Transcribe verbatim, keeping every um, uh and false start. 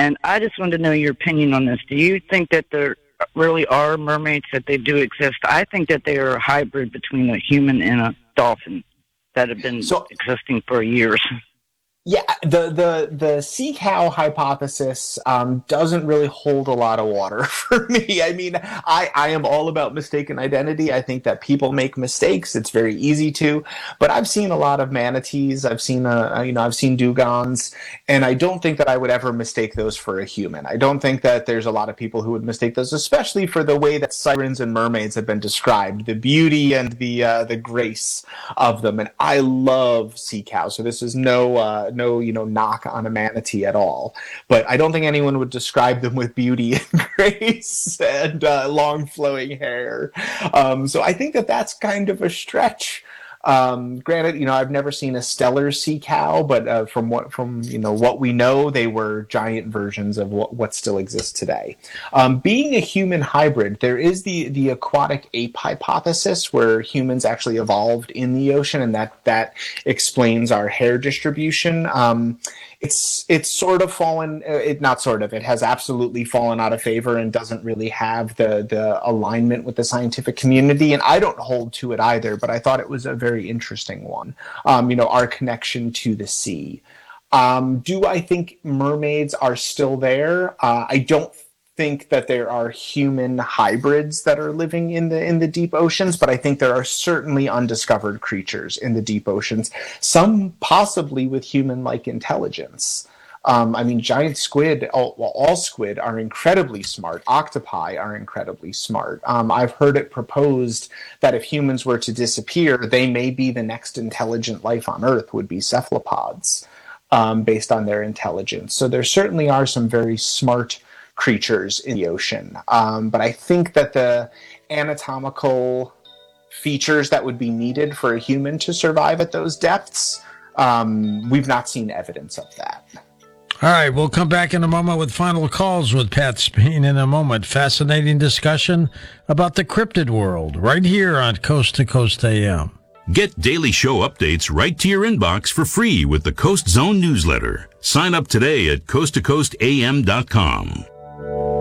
And I just wanted to know your opinion on this. Do you think that there really are mermaids, that they do exist? I think that they are a hybrid between a human and a dolphin that have been so, existing for years. Yeah, the the the sea cow hypothesis um, doesn't really hold a lot of water for me. I mean, I, I am all about mistaken identity. I think that people make mistakes. It's very easy to, but I've seen a lot of manatees. I've seen a, you know I've seen dugongs, and I don't think that I would ever mistake those for a human. I don't think that there's a lot of people who would mistake those, especially for the way that sirens and mermaids have been described, the beauty and the uh, the grace of them. And I love sea cows, so this is no. Uh, no, you know, knock on a manatee at all. But I don't think anyone would describe them with beauty and grace and uh, long flowing hair. Um, so I think that that's kind of a stretch. Um, granted, you know, I've never seen a stellar sea cow, but uh, from what from you know what we know, they were giant versions of what, what still exists today. Um, being a human hybrid, there is the the aquatic ape hypothesis, where humans actually evolved in the ocean, and that that explains our hair distribution. Um, it's it's sort of fallen, it not sort of, it has absolutely fallen out of favor and doesn't really have the the alignment with the scientific community, and I don't hold to it either, but I thought it was a very interesting one. Um, you know, our connection to the sea. Um, do I think mermaids are still there? Uh, I don't think that there are human hybrids that are living in the in the deep oceans, but I think there are certainly undiscovered creatures in the deep oceans, some possibly with human-like intelligence. Um, I mean, giant squid, all, well, all squid are incredibly smart. Octopi are incredibly smart. Um, I've heard it proposed that if humans were to disappear, they may be the next intelligent life on Earth, would be cephalopods, um, based on their intelligence. So there certainly are some very smart creatures in the ocean. Um, but I think that the anatomical features that would be needed for a human to survive at those depths, um, we've not seen evidence of that. All right, we'll come back in a moment with final calls with Pat Speen in a moment. Fascinating discussion about the cryptid world right here on Coast to Coast A M. Get daily show updates right to your inbox for free with the Coast Zone newsletter. Sign up today at coast to coast a m dot com.